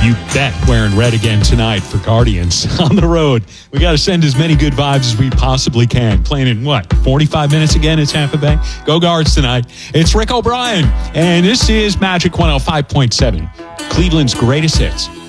You bet, wearing red again tonight for Guardians on the road. We got to send as many good vibes as we possibly can. Playing in 45 minutes again at Tampa Bay? Go Guards tonight. It's Rick O'Brien, and this is Magic 105.7, Cleveland's greatest hits.